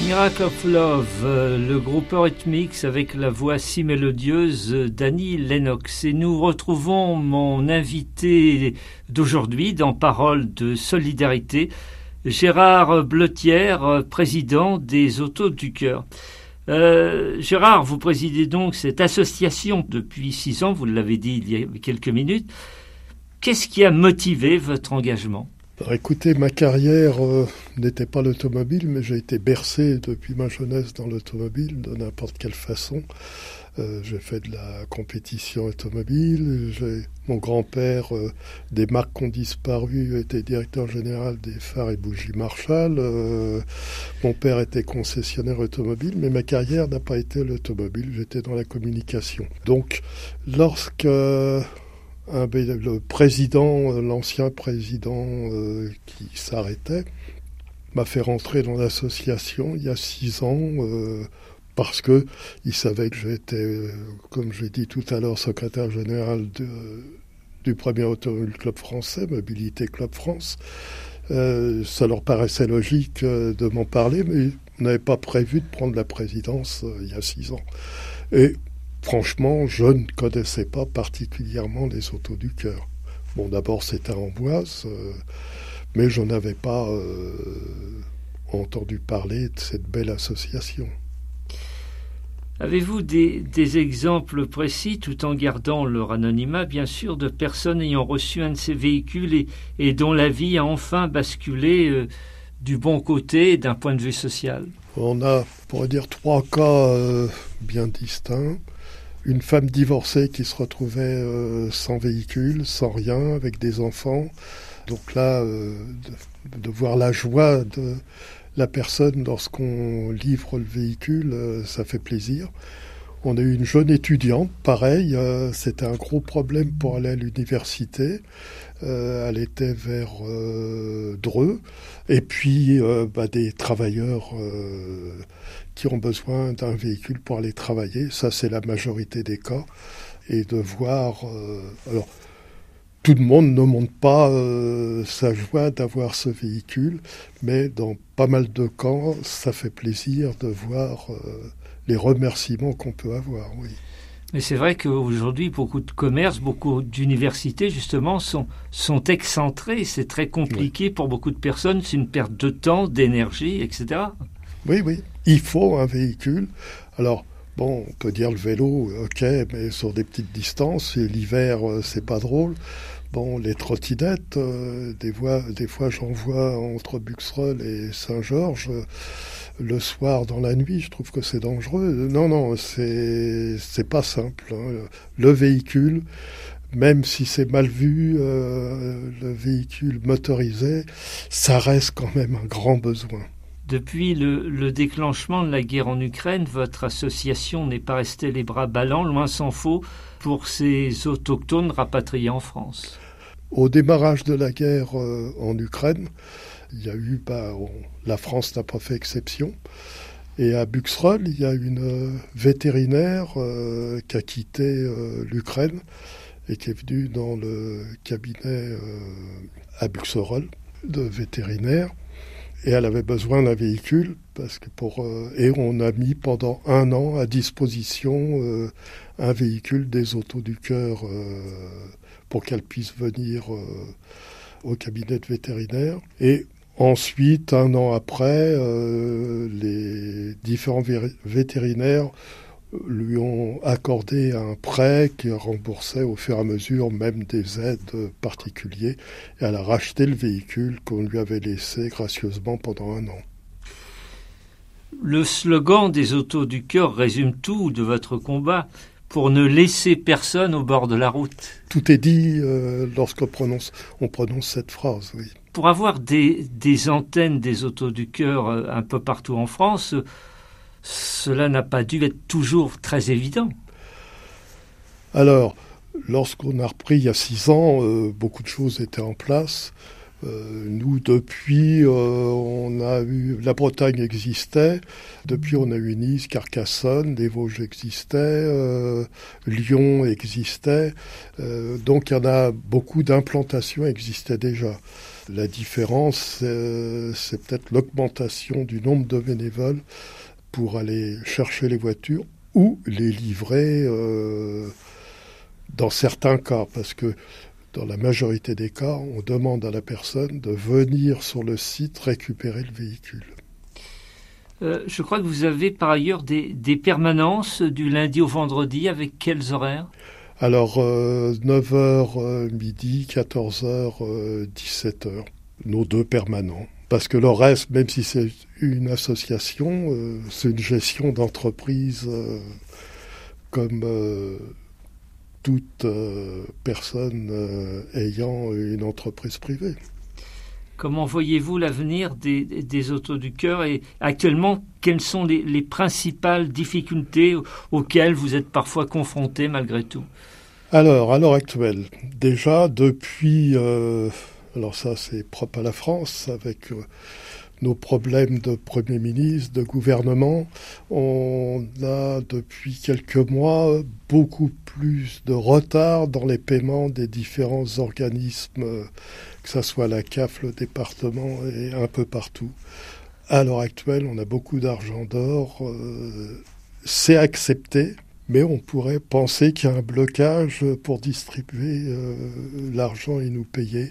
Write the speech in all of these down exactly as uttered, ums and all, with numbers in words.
Miracle of Love, le groupe Eurythmics avec la voix si mélodieuse d'Annie Lennox. Et nous retrouvons mon invité d'aujourd'hui dans Paroles de solidarité, Gérard Bletière, président des Autos du Cœur. Euh, Gérard, vous présidez donc cette association depuis six ans, vous l'avez dit il y a quelques minutes. Qu'est-ce qui a motivé votre engagement ? Alors écoutez, ma carrière euh, n'était pas l'automobile, mais j'ai été bercé depuis ma jeunesse dans l'automobile, de n'importe quelle façon. Euh, j'ai fait de la compétition automobile. J'ai, mon grand-père, euh, des marques qui ont disparu, était directeur général des phares et bougies Marshall. Euh, mon père était concessionnaire automobile, mais ma carrière n'a pas été l'automobile. J'étais dans la communication. Donc, lorsque... Un, le président, l'ancien président euh, qui s'arrêtait, m'a fait rentrer dans l'association il y a six ans euh, parce que il savait que j'étais, euh, comme j'ai dit tout à l'heure, secrétaire général de, du premier Automobile Club français, Mobilité Club France. Euh, ça leur paraissait logique euh, de m'en parler, mais on n'avait pas prévu de prendre la présidence euh, il y a six ans. Et franchement, je ne connaissais pas particulièrement les Autos du Cœur. Bon, d'abord, c'était à Amboise, euh, mais je n'avais pas euh, entendu parler de cette belle association. Avez-vous des, des exemples précis, tout en gardant leur anonymat, bien sûr, de personnes ayant reçu un de ces véhicules et, et dont la vie a enfin basculé euh, du bon côté d'un point de vue social ? On a, on pourrait dire, trois cas euh, bien distincts. Une femme divorcée qui se retrouvait euh, sans véhicule, sans rien, avec des enfants. Donc là, euh, de, de voir la joie de la personne lorsqu'on livre le véhicule, euh, ça fait plaisir. On a eu une jeune étudiante, pareil, euh, c'était un gros problème pour aller à l'université. Euh, elle était vers euh, Dreux. Et puis euh, bah, des travailleurs euh, qui ont besoin d'un véhicule pour aller travailler. Ça, c'est la majorité des cas. Et de voir... Euh, alors, tout le monde ne montre pas euh, sa joie d'avoir ce véhicule, mais dans pas mal de cas, ça fait plaisir de voir euh, les remerciements qu'on peut avoir, oui. Mais c'est vrai qu'aujourd'hui, beaucoup de commerces, beaucoup d'universités, justement, sont, sont excentrés. C'est très compliqué oui. Pour beaucoup de personnes. C'est une perte de temps, d'énergie, et cetera. Oui, oui. Il faut un véhicule. Alors, bon, on peut dire le vélo, ok, mais sur des petites distances. Et l'hiver, c'est pas drôle. Bon, les trottinettes, euh, des, fois, des fois, j'en vois entre Buxerolles et Saint-Georges. Euh, le soir, dans la nuit, je trouve que c'est dangereux. Non, non, c'est c'est pas simple. Hein. Le véhicule, même si c'est mal vu, euh, le véhicule motorisé, ça reste quand même un grand besoin. Depuis le, le déclenchement de la guerre en Ukraine, votre association n'est pas restée les bras ballants, loin s'en faut, pour ces autochtones rapatriés en France. Au démarrage de la guerre euh, en Ukraine, il y a eu, bah, on, la France n'a pas fait exception. Et à Buxerolles, il y a une euh, vétérinaire euh, qui a quitté euh, l'Ukraine et qui est venue dans le cabinet euh, à Buxerolles de vétérinaire. Et elle avait besoin d'un véhicule parce que pour euh, et on a mis pendant un an à disposition euh, un véhicule des Autos du Cœur euh, pour qu'elle puisse venir euh, au cabinet de vétérinaire. Et ensuite, un an après, euh, les différents vé- vétérinaires lui ont accordé un prêt qui remboursait au fur et à mesure même des aides particulières. Et elle a racheté le véhicule qu'on lui avait laissé gracieusement pendant un an. Le slogan des Autos du Cœur résume tout de votre combat pour ne laisser personne au bord de la route. Tout est dit euh, lorsqu'on prononce, on prononce cette phrase, oui. Pour avoir des, des antennes des Autos du Cœur euh, un peu partout en France, cela n'a pas dû être toujours très évident. Alors, lorsqu'on a repris il y a six ans, euh, beaucoup de choses étaient en place. Euh, nous, depuis, euh, on a eu la Bretagne existait. Depuis, on a eu Nice, Carcassonne, les Vosges existaient, euh, Lyon existait. Euh, donc, il y en a beaucoup d'implantations existaient déjà. La différence, euh, c'est peut-être l'augmentation du nombre de bénévoles pour aller chercher les voitures ou les livrer euh, dans certains cas, parce que dans la majorité des cas, on demande à la personne de venir sur le site récupérer le véhicule. Euh, je crois que vous avez par ailleurs des, des permanences du lundi au vendredi. Avec quels horaires ? Alors, euh, neuf heures euh, midi, quatorze heures, euh, dix-sept heures, nos deux permanents. Parce que le reste, même si c'est une association, euh, c'est une gestion d'entreprise euh, comme... Euh, toute euh, personne euh, ayant une entreprise privée. Comment voyez-vous l'avenir des, des Autos du Cœur et actuellement, quelles sont les, les principales difficultés auxquelles vous êtes parfois confrontés malgré tout ? Alors, à l'heure actuelle, déjà depuis, euh, alors ça c'est propre à la France, avec euh, nos problèmes de Premier ministre, de gouvernement, on a depuis quelques mois beaucoup plus de retard dans les paiements des différents organismes, que ce soit la C A F, le département et un peu partout. À l'heure actuelle, on a beaucoup d'argent d'or, euh, c'est accepté, mais on pourrait penser qu'il y a un blocage pour distribuer euh, l'argent et nous payer.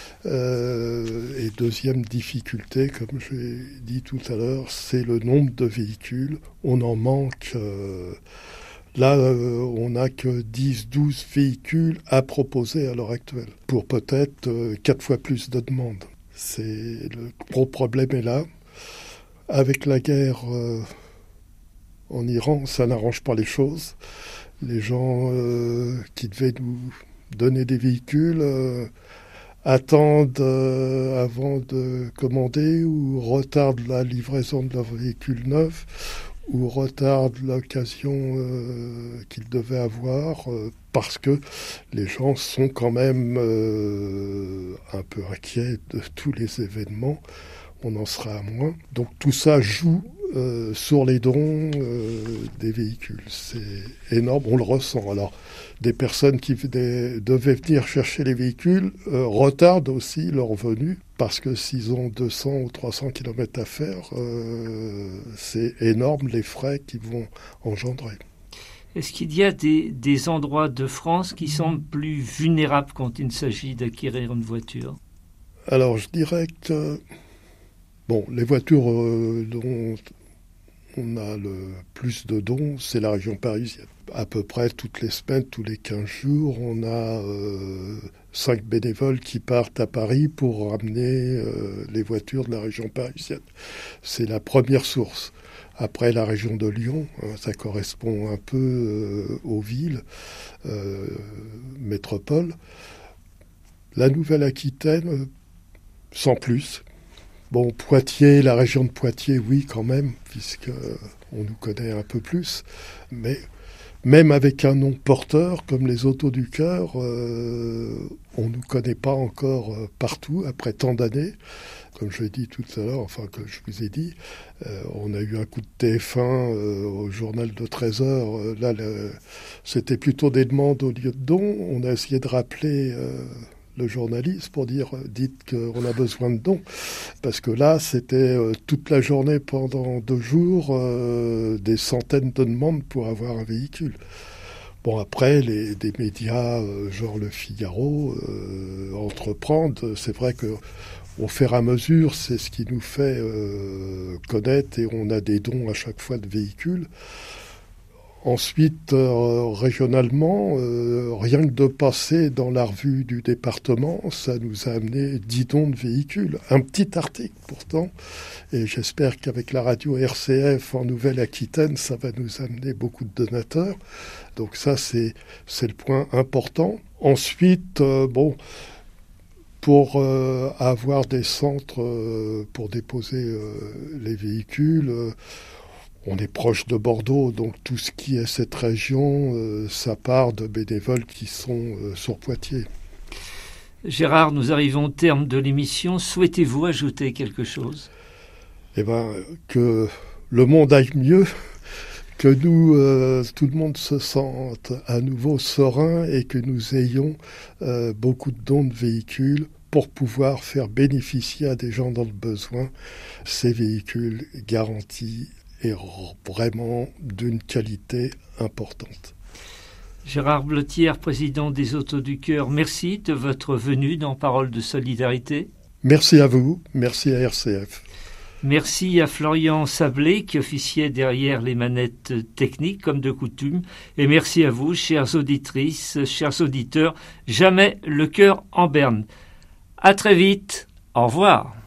Euh, et deuxième difficulté, comme j'ai dit tout à l'heure, c'est le nombre de véhicules. On en manque. Euh, là, euh, on n'a que dix douze véhicules à proposer à l'heure actuelle, pour peut-être euh, quatre fois plus de demandes. C'est, le gros problème est là. Avec la guerre euh, en Iran, ça n'arrange pas les choses. Les gens euh, qui devaient nous donner des véhicules... Euh, attendent euh, avant de commander ou retardent la livraison de leur véhicule neuf ou retardent l'occasion euh, qu'ils devaient avoir euh, parce que les gens sont quand même euh, un peu inquiets de tous les événements. On en sera à moins. Donc tout ça joue euh, sur les dons euh, des véhicules. C'est énorme, on le ressent. Alors, des personnes qui des, devaient venir chercher les véhicules euh, retardent aussi leur venue parce que s'ils ont deux cents ou trois cents kilomètres à faire, euh, c'est énorme les frais qu'ils vont engendrer. Est-ce qu'il y a des, des endroits de France qui semblent plus vulnérables quand il s'agit d'acquérir une voiture ? Alors, je dirais que bon, les voitures euh, dont on a le plus de dons, c'est la région parisienne. À peu près toutes les semaines, tous les quinze jours, on a euh, cinq bénévoles qui partent à Paris pour ramener euh, les voitures de la région parisienne. C'est la première source. Après, la région de Lyon, hein, ça correspond un peu euh, aux villes, euh, métropoles. La Nouvelle-Aquitaine, euh, sans plus. Bon, Poitiers, la région de Poitiers, oui, quand même, puisqu'on nous connaît un peu plus. Mais même avec un nom porteur, comme les Autos du Cœur, euh, on ne nous connaît pas encore euh, partout, après tant d'années. Comme je l'ai dit tout à l'heure, enfin, que je vous ai dit, euh, on a eu un coup de T F un euh, au journal de treize heures. Euh, là, le, c'était plutôt des demandes au lieu de dons. On a essayé de rappeler... Euh, le journaliste pour dire euh, dites qu'on a besoin de dons parce que là c'était euh, toute la journée pendant deux jours euh, des centaines de demandes pour avoir un véhicule. Bon, après les des médias euh, genre le Figaro euh, entreprendre, c'est vrai que au fur et à mesure c'est ce qui nous fait euh, connaître et on a des dons à chaque fois de véhicules. Ensuite, euh, régionalement, euh, rien que de passer dans la revue du département, ça nous a amené dix dons de véhicules. Un petit article pourtant, et j'espère qu'avec la radio R C F en Nouvelle-Aquitaine, ça va nous amener beaucoup de donateurs. Donc ça, c'est, c'est le point important. Ensuite, euh, bon, pour euh, avoir des centres euh, pour déposer euh, les véhicules... Euh, on est proche de Bordeaux, donc tout ce qui est cette région, euh, ça part de bénévoles qui sont euh, sur Poitiers. Gérard, nous arrivons au terme de l'émission. Souhaitez-vous ajouter quelque chose ? Eh bien, que le monde aille mieux, que nous, euh, tout le monde se sente à nouveau serein et que nous ayons euh, beaucoup de dons de véhicules pour pouvoir faire bénéficier à des gens dans le besoin ces véhicules garantis et vraiment d'une qualité importante. Gérard Blottière, président des Autos du Cœur, merci de votre venue dans Parole de Solidarité. Merci à vous, merci à R C F. Merci à Florian Sablé qui officiait derrière les manettes techniques comme de coutume. Et merci à vous, chères auditrices, chers auditeurs. Jamais le cœur en berne. À très vite. Au revoir.